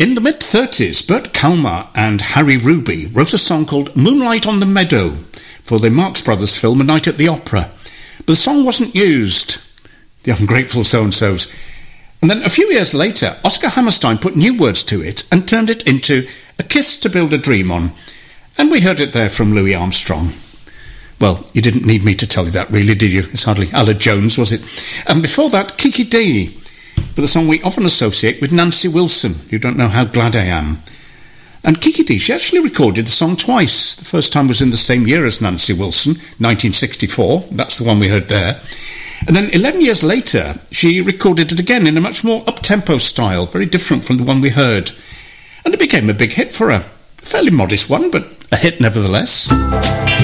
In the mid-30s, Bert Kalmar and Harry Ruby wrote a song called Moonlight on the Meadow for the Marx Brothers film A Night at the Opera. But the song wasn't used. The ungrateful so-and-sos. And then a few years later, Oscar Hammerstein put new words to it and turned it into A Kiss to Build a Dream On. And we heard it there from Louis Armstrong. Well, you didn't need me to tell you that, really, did you? It's hardly Ella Jones, was it? And before that, Kiki Dee, with a song we often associate with Nancy Wilson, You Don't Know How Glad I Am. And Kiki Dee, she actually recorded the song twice. The first time was in the same year as Nancy Wilson, 1964. That's the one we heard there. And then 11 years later, she recorded it again in a much more up-tempo style, very different from the one we heard. And it became a big hit for her. A fairly modest one, but a hit nevertheless.